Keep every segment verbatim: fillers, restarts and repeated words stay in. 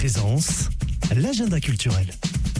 Présence, l'agenda culturel.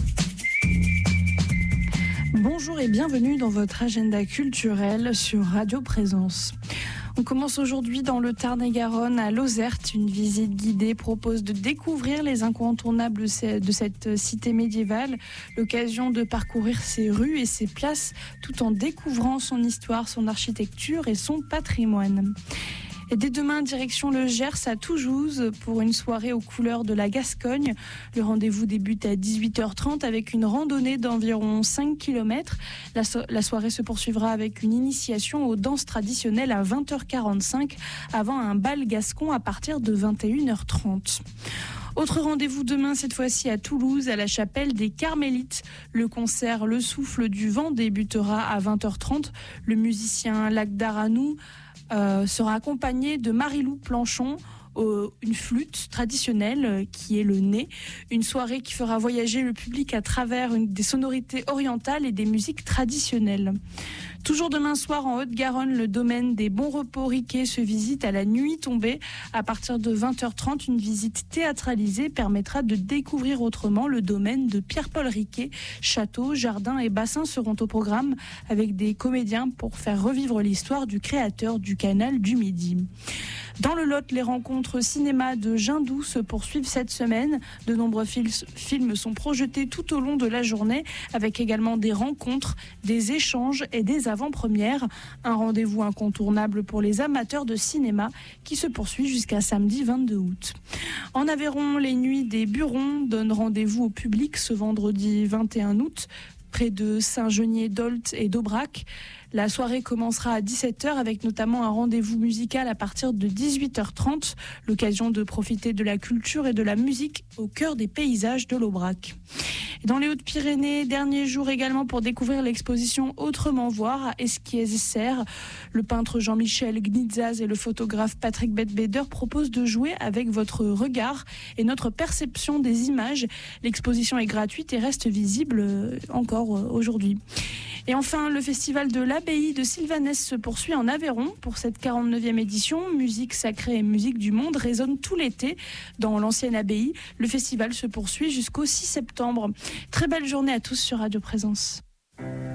Bonjour et bienvenue dans votre agenda culturel sur Radio Présence. On commence aujourd'hui dans le Tarn-et-Garonne à Lozerte. Une visite guidée propose de découvrir les incontournables de cette cité médiévale, l'occasion de parcourir ses rues et ses places tout en découvrant son histoire, son architecture et son patrimoine. Et dès demain, direction le Gers à Toujouz pour une soirée aux couleurs de la Gascogne. Le rendez-vous débute à dix-huit heures trente avec une randonnée d'environ cinq kilomètres. La, so- la soirée se poursuivra avec une initiation aux danses traditionnelles à vingt heures quarante-cinq avant un bal gascon à partir de vingt et une heures trente. Autre rendez-vous demain, cette fois-ci à Toulouse, à la chapelle des Carmélites. Le concert Le Souffle du Vent débutera à vingt heures trente. Le musicien Lagdaranou Euh, sera accompagné de Marilou Planchon, euh, une flûte traditionnelle euh, qui est le nez. Une soirée qui fera voyager le public à travers une, des sonorités orientales et des musiques traditionnelles. Toujours demain soir en Haute-Garonne, le domaine des Bons Repos Riquet se visite à la nuit tombée. À partir de vingt heures trente, une visite théâtralisée permettra de découvrir autrement le domaine de Pierre-Paul Riquet. Châteaux, jardins et bassins seront au programme avec des comédiens pour faire revivre l'histoire du créateur du canal du Midi. Dans le Lot, les rencontres cinéma de Jindou se poursuivent cette semaine. De nombreux fil- films sont projetés tout au long de la journée, avec également des rencontres, des échanges et des avant-premières. Un rendez-vous incontournable pour les amateurs de cinéma qui se poursuit jusqu'à samedi vingt-deux août. En Aveyron, les Nuits des Burons donnent rendez-vous au public ce vendredi vingt et un août, près de Saint-Genier d'Olt et d'Aubrac. La soirée commencera à dix-sept heures avec notamment un rendez-vous musical à partir de dix-huit heures trente, l'occasion de profiter de la culture et de la musique au cœur des paysages de l'Aubrac. Et dans les Hautes-Pyrénées, dernier jour également pour découvrir l'exposition Autrement voir à Esquies-Serres. Le peintre Jean-Michel Gnitzaz et le photographe Patrick Bedbeder proposent de jouer avec votre regard et notre perception des images. L'exposition est gratuite et reste visible encore aujourd'hui. Et enfin, le festival de l'abbaye de Sylvanès se poursuit en Aveyron pour cette quarante-neuvième édition. Musique sacrée et musique du monde résonnent tout l'été dans l'ancienne abbaye. Le festival se poursuit jusqu'au six septembre. Très belle journée à tous sur Radio Présence.